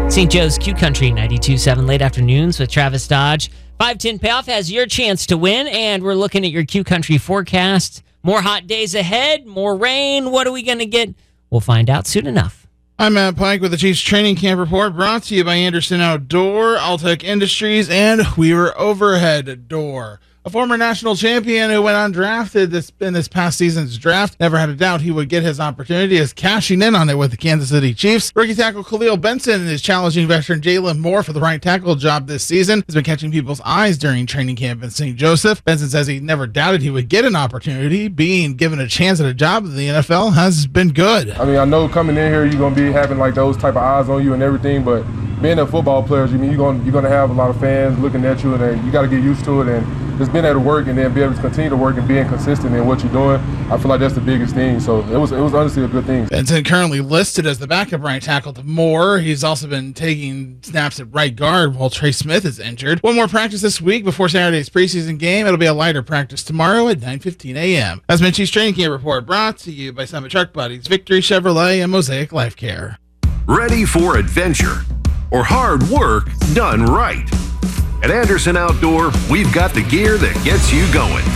St. Joe's Q Country 92.7 late afternoons with Travis Dodge. 510 Payoff has your chance to win, and we're looking at your Q Country forecast. More hot days ahead, more rain. What are we going to get? We'll find out soon enough. I'm Matt Pike with the Chiefs Training Camp Report, brought to you by Anderson Outdoor, Altec Industries, and Weaver Overhead Door. A former national champion who went undrafted in this past season's draft never had a doubt he would get his opportunity, is cashing in on it with the Kansas City Chiefs. Rookie tackle Khalil Benson is challenging veteran Jalen Moore for the right tackle job this season. Has been catching people's eyes during training camp in St. Joseph. Benson says he never doubted he would get an opportunity. Being given a chance at a job in the NFL has been good. I mean, I know coming in here, you're going to be having like those type of eyes on you and everything, but being a football player, you're going to have a lot of fans looking at you, and you got to get used to it, and just being able to work and then be able to continue to work and being consistent in what you're doing, I feel like that's the biggest thing. So it was honestly a good thing. Benson currently listed as the backup right tackle to Moore. He's also been taking snaps at right guard while Trey Smith is injured. One more practice this week before Saturday's preseason game. It'll be a lighter practice tomorrow at 9:15 a.m. That's my Chiefs Training Camp Report, brought to you by Summit Truck Buddies, Victory Chevrolet, and Mosaic Life Care. Ready for adventure or hard work done right? At Anderson Outdoor, we've got the gear that gets you going.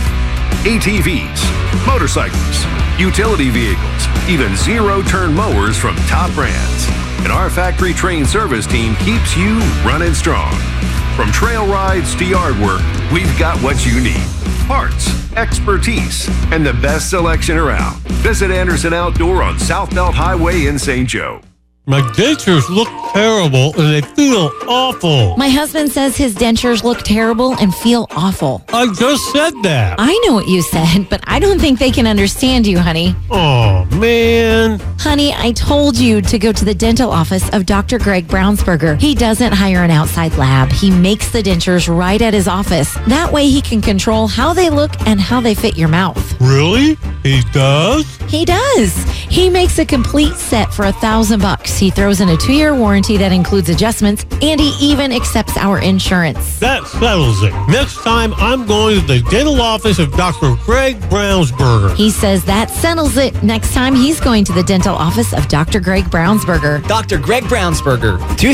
ATVs, motorcycles, utility vehicles, even zero-turn mowers from top brands. And our factory-trained service team keeps you running strong. From trail rides to yard work, we've got what you need. Parts, expertise, and the best selection around. Visit Anderson Outdoor on South Belt Highway in St. Joe. My dentures look terrible and they feel awful. My husband says his dentures look terrible and feel awful. I just said that. I know what you said, but I don't think they can understand you, honey. Oh, man. Honey, I told you to go to the dental office of Dr. Greg Brownsberger. He doesn't hire an outside lab. He makes the dentures right at his office. That way he can control how they look and how they fit your mouth. Really? He does? He does. He makes a complete set for $1,000. He throws in a 2-year warranty that includes adjustments, and he even accepts our insurance. That settles it. Next time, I'm going to the dental office of Dr. Greg Brownsberger. He says that settles it. Next time, he's going to the dental office of Dr. Greg Brownsberger. Dr. Greg Brownsberger,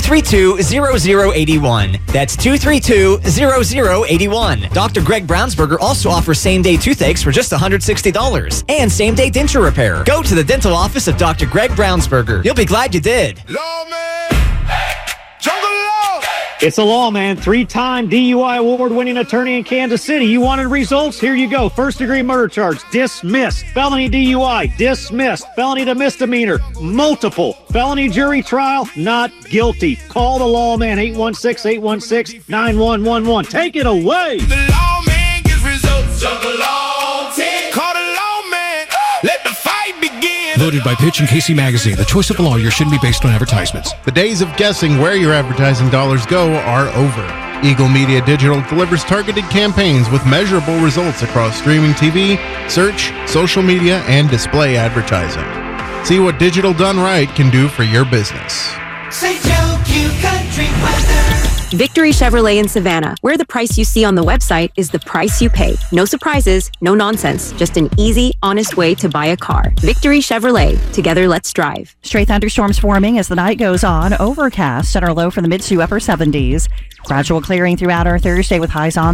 232-0081. That's 232-0081. Dr. Greg Brownsberger also offers same-day toothaches for just $160 and same-day denture repair. Go to the dental office of Dr. Greg Brownsberger. You'll be glad you did. Lawman! Jungle Law! It's a Lawman, 3-time DUI award-winning attorney in Kansas City. You wanted results? Here you go. First-degree murder charge, dismissed. Felony DUI, dismissed. Felony to misdemeanor, multiple. Felony jury trial, not guilty. Call the Lawman, 816-816-9111. Take it away. The Lawman gets results. Jungle Law team. Call the Lawman. Let the fight begin. Voted by Pitch and Casey Magazine, the choice of a lawyer shouldn't be based on advertisements. The days of guessing where your advertising dollars go are over. Eagle Media Digital delivers targeted campaigns with measurable results across streaming TV, search, social media, and display advertising. See what digital done right can do for your business. St. Joe Q Country weather. Victory Chevrolet in Savannah, where the price you see on the website is the price you pay. No surprises, no nonsense, just an easy, honest way to buy a car. Victory Chevrolet. Together, let's drive. Stray thunderstorms forming as the night goes on. Overcast at our low from the mid to upper 70s. Gradual clearing throughout our Thursday with highs on